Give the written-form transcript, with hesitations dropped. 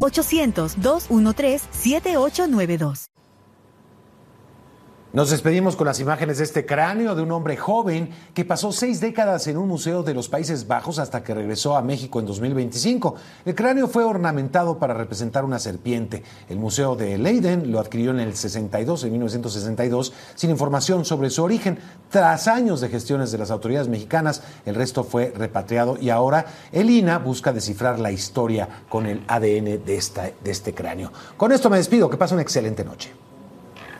1-800-213-7892. Nos despedimos con las imágenes de este cráneo de un hombre joven que pasó 6 décadas en un museo de los Países Bajos hasta que regresó a México en 2025. El cráneo fue ornamentado para representar una serpiente. El Museo de Leiden lo adquirió en 1962, sin información sobre su origen. Tras años de gestiones de las autoridades mexicanas, el resto fue repatriado y ahora el INAH busca descifrar la historia con el ADN de este cráneo. Con esto me despido. Que pase una excelente noche.